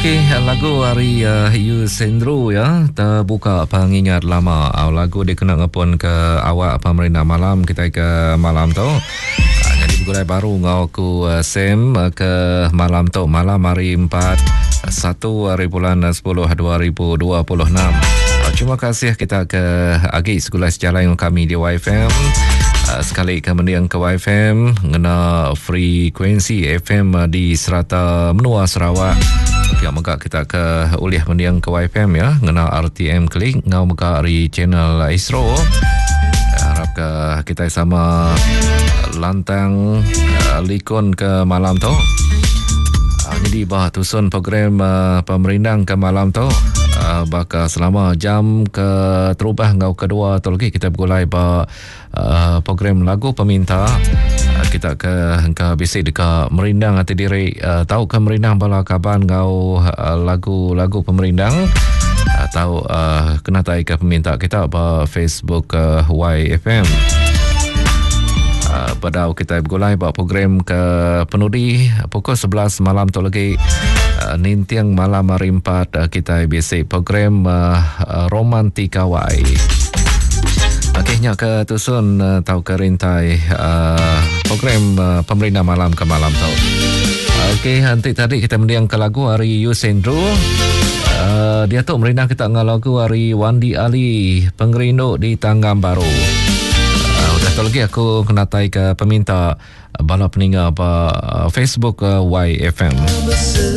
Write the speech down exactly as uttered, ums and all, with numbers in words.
Okey, lagu hari uh, You Sendro ya, terbuka pengingat lama. Uh, lagu dia kena ngepun ke awak pemerintah malam kita ke malam tu. Uh, jadi bergulai baru ngau ku uh, Sam uh, ke malam tu, malam hari empat satu hari bulan sepuluh dua ribu dua puluh enam. Uh, terima kasih kita ke Agi segulai sejalan dengan kami di Y F M. Uh, sekali kemudian ke Y F M ngena frekuensi F M uh, di serata menua Sarawak. Ya, maka kita ke uliah mendiang ke Y F M ya, ngena R T M klik ngau muka dari channel Isro. Harap ke kita sama lantang uh, likun ke malam tu. Uh, jadi bah tusun program uh, pemerintah ke malam tu. Uh, baka selama jam ke terubah ngau kedua tu lagi kita bergulai bah uh, program lagu peminta. Uh, kita ke ke bisik dekat merindang hati diri uh, tahu ke merindang bala kaban ngau uh, lagu-lagu pemerintah. Uh, tahu uh, kena tai ke peminta kita bah Facebook uh, Y F M. Uh, pada kita bergulai buat program ke penudi pukul sebelas malam tu lagi uh, nintiang malam hari empat uh, kita biasa program uh, uh, Romantika Y. Akhirnya ke tusun uh, tahu ke rintai uh, program uh, pemerintah malam ke malam tu. Okey, nanti tadi kita mendiang ke lagu hari You Sendro. Uh, dia tu merindang kita dengan lagu hari Wandi Ali Pengerindu di Tanggam Baru. Satu lagi aku kena tai ke peminta bala peninggal apa Facebook Y F M.